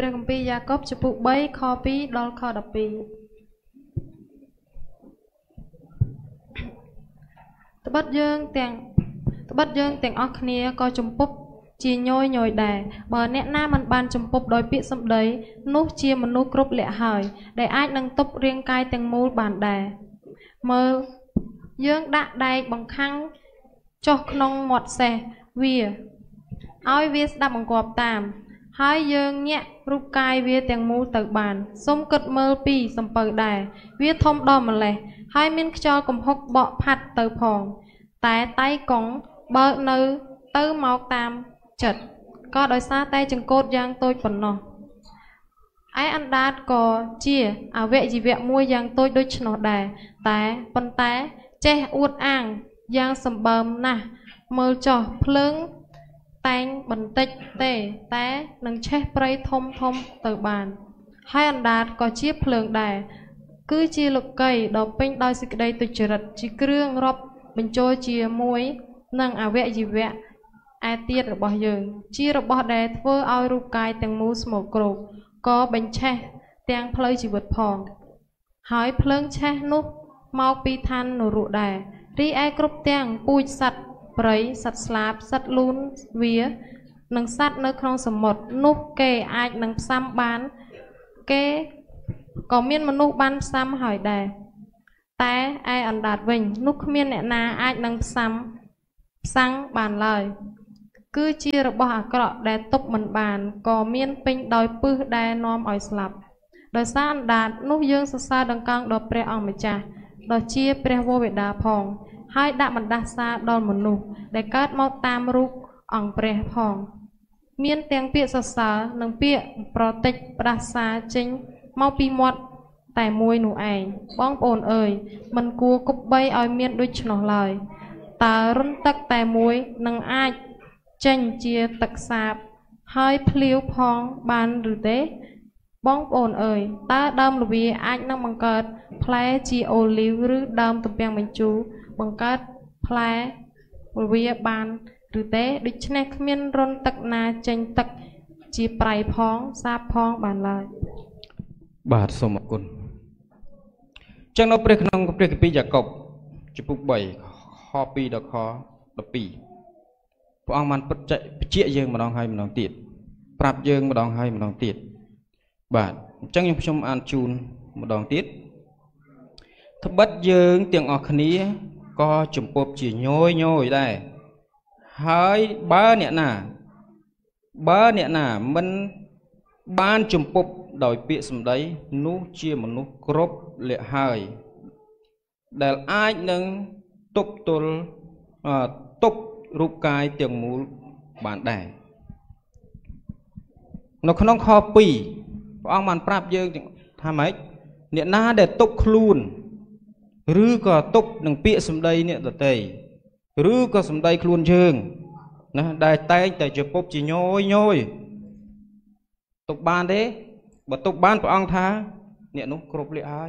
ព្រះគម្ពីរយ៉ាកុបចំពុក3ខ2ដល់ខ12ត្បិតយើងទាំងអស់គ្នាក៏ចំពុបជាញយដែរបើអ្នកណាមិនបានចំពុបដោយពាក្យសម្ដីនោះជាមនុស្សគ្រប់លក្ខហើយដែលអាចនឹងទប់រាងកាយទាំងមូលបានដែរមើលយើងដាក់ដែកបង្ខាំងចុះក្នុងមាត់សេះវាឲ្យវាស្ដាប់បង្គាប់តាមហើយយើងញាក់រូបកាយវាទាំងមូលទៅបានសូមគិតមើលពីសំពៅដែរវាធំដល់ម្លេះហើយមានខ្យល់កំហុកបក់ផាត់ទៅផងតែតៃកុងបើកនៅទៅមកតាមចិត្តក៏ដោយសារតែចង្កូតយ៉ាងតូចប៉ុណ្ណោះឯអណ្ដាតក៏ជាអវយវៈមួយយ៉ាងតូចដូចឆ្នោះដែរតែប៉ុន្តែចេះអួតអាងយ៉ាងសម្បើមណាស់មើលចុះភ្លើងតែងបន្តិចទេតែនឹងឆេះព្រៃធំទៅបានហើយអណ្ដាតក៏ជាភ្លើងដែរគឺជាលោកីដ៏ពេញដោយសេចក្តីទុច្ចរិតជាគ្រឿងរាប់បញ្ចូលជាមួយនឹងអវយវៈឯទៀតរបស់យើងជារបស់ដែលធ្វើឲ្យរូបកាយទាំងមូលស្មោកគ្រោកក៏បញ្ឆេះទាំងផ្លូវជីវិតផងហើយភ្លើងឆេះនោះមកពីឋាននរកដែររីឯគ្រប់ទាំងពូជសត្វព្រៃសត្វស្លាបសត្វលូនវានិងសត្វនៅក្នុងសមុទ្រនោះគេអាចនឹងផ្សំបានគេក៏មានមនុស្សបានផ្សំហើយដែរតែឯអណ្ដាតវិញនោះគ្មានអ្នកណាអាចនឹងផ្សាំងបានឡើយគឺជារបស់អាក្រក់ដែលទប់មិនបានក៏មានពេញដោយពឹសដែលនាំឲ្យស្លាប់ដោយសារអណ្ដាតនោះយើងសរសើរដង្កង់ដល់ព្រះអង្គម្ចាស់ដ៏ជាព្រះវរបិតាផងហើយដាក់បណ្ដាសាដល់មនុស្សដែលកើតមកតាមរូបអង្គព្រះផងមានទាំងពាក្យសរសើរនិងពាក្យប្រតិចផ្ដាសាចេញមកពីមាត់តែមួយនោះឯងបងប្អូនអើយមិនគួរគប់បីឲ្យមានដូច្នោះឡើយតើរុនទឹកតែមួយនឹងអាចចេញជាទឹកសាបហើយភ្លាវផងបានឬទេបងប្អូនអើយតើដើមល្វាអាចនឹងបង្កើតផ្លែជាអូលីវឬដើមទំពាំងបញ្ជូរបង្កើតផ្លែល្វាបានឬទេដូច្នេះគ្មានរុនទឹកណាចេញទឹកជាប្រៃផងសាបផងបានឡើយបាទសូមអរគុណចឹងនៅព្រះក្នុងព្រះគម្ពីរយ៉ាកុបចំពុក3ខ2ដល់ខ12ព្រះអង្គបានបញ្ជាក់យើងម្ដងហើយម្ដងទៀតប្រាប់យើងម្ដងហើយម្ដងទៀតបាទអញ្ចឹងខ្ញុំអានជូនម្ដងទៀតត្បិតយើងទាំងអស់គ្នាក៏ចំពប់ជាញយដែរហើយបើអ្នកណាមិនបានចំពប់ដោយពាក្យសម្ដីនោះជាមនុស្សគ្រប់លក្ខហើយដែលអាចនឹងទប់ទល់ទប់រូបកាយទាំងមូលបានដែរនៅក្នុងខ2ព្រះអង្គបានប្រាប់យើងថាម៉េចអ្នកណាដែលទប់ខ្លួនឬក៏ទប់នឹងពាក្យសម្ដីអ្នកដទៃឬក៏សម្ដីខ្លួនយើងណាដែលតែងតែជាពប់ជាញយទប់បានទេបើទប់បានព្រះអង្គថាអ្នកនោះគ្រប់លក្ខហើយ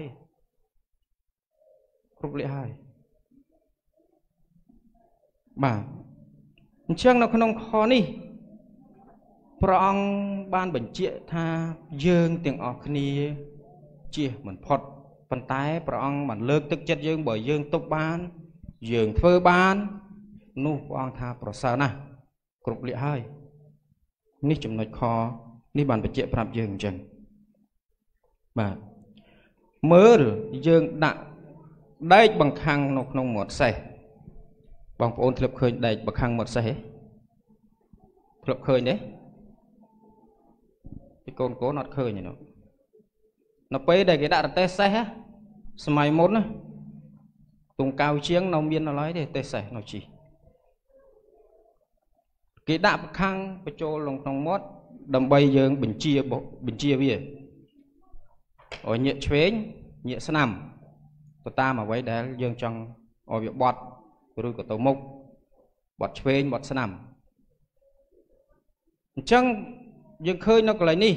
បាទអញ្ចឹងនៅក្នុងខនេះព្រះអង្គបានបញ្ជាក់ថាយើងទាំងអស់គ្នាជៀសមិនផុតប៉ុន្តែព្រះអង្គបានលើកទឹកចិត្តយើងបើយើងទប់បានយើងធ្វើបាននោះព្រះអង្គថាប្រសើរណាស់គ្រប់លក្ខហើយនេះចំណុចខនេះបានបញ្ជាក់ប្រាប់យើងអញ្ចឹងបាទមើលយើងដាក់ដែកបង្ខាំងនៅក្នុងមាត់សេះបងប្អូនធ្លាប់ឃើញដែកបង្ខាំងមាត់សេះទេធ្លាប់ឃើញទេពីកូនអត់ឃើញទេនៅពេលដែលគេដាក់រទេះសេះសម័យមុនណាទងកៅជាងនៅមាននៅឡើយទេទេសេះនៅជីគេដាក់បង្ខាំងបញ្ចូលក្នុងមាត់ដើម្បីយើងបញ្ជាវាឲ្យញាក់ឆ្វេងញាក់ស្នាមទៅតាមអ្វីដែលយើងចង់ឲ្យវាបត់ឬក៏ទៅមុខបត់ឆ្វេងបត់ស្នាមអញ្ចឹងយើងឃើញនៅកន្លែងនេះ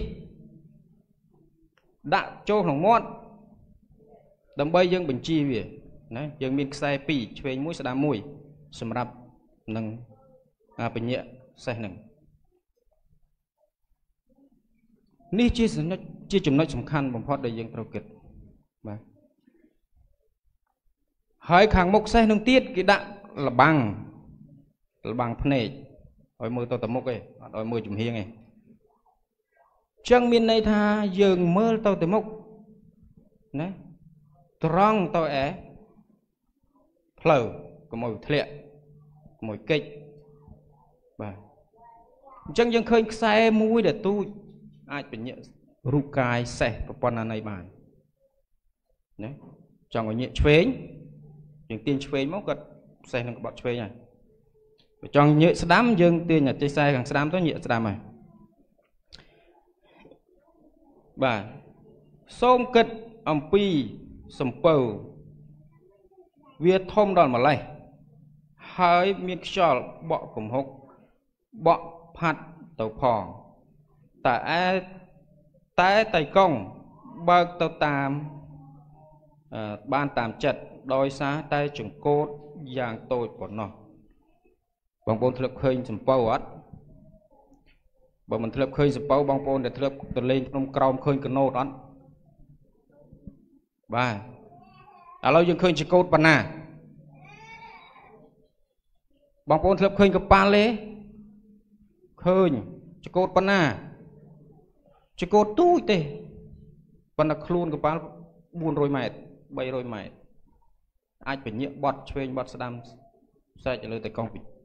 ដាក់ចូលក្នុងមាត់ដើម្បីយើងបញ្ជាវាណាយើងមានខ្សែ2ឆ្វេង1ស្ដាំ1សម្រាប់នឹងបញ្ញាសេះនឹងនេះជាចំណុចសំខាន់បំផុតដែលយើងត្រូវគិតបាទហើយខាងមុខសេះនឹងទៀតគេដាក់លបាំងភ្នែកឲ្យមើលទៅមុខឯងអត់ឲ្យមើលចំហៀងឯងចឹងមានន័យថាយើងមើលទៅទៅមុខណាត្រង់ទៅផ្លូវកុំឲ្យធ្លាក់កុំឲ្យកិច្ចបាទអញ្ចឹងយើងឃើញខ្សែមួយដែលទូចអាចពញាក់រូបកាយសេះប្រព័ន្ធអាណ័យបានណាចង់ឲ្យញាក់ឆ្វេងយើងទាញឆ្វេងមកគាត់សេះនឹងក្បត់ឆ្វេងហើយបើចង់ញាក់ស្ដាំយើងទាញអាចេះខ្សែខាងស្ដាំទៅញាក់ស្ដាំហើយបាទសូមគិតអំពីសំពៅវាធំដល់ម្លេះហើយមានខ្យល់បក់គំហុកបក់ផាត់ទៅផងតែតៃកុងបើកទៅតាមបានតាមចិត្តដោយសារតែចង្កូតយ៉ាងតូចប៉ុណ្ណោះបងប្អូនធ្លាប់ឃើញសំពៅអត់បើមិនធ្លាប់ឃើញសំពៅបងប្អូនដែលធ្លាប់ទៅលេងភ្នំក្រោមឃើញកណូតអត់បាទឥឡូវយើងឃើញចង្កូតប៉ុណ្ណាបងប្អូនធ្លាប់ឃើញកប៉ាល់ទេឃើញចង្កូតប៉ុណ្ណាចង្កូតទូចទេប៉ុន្តែខ្លួនកប៉ាល់400ម៉ែត្រ300ម៉ែត្រអាចពញាក់បត់ឆ្វេងបត់ស្ដាំសែកទៅលើតែកង់